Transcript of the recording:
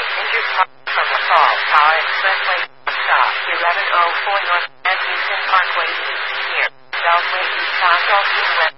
Injured party from LaSalle Power Expressway. Stop 1104 North Edmonton Parkway East near Beltway East South West.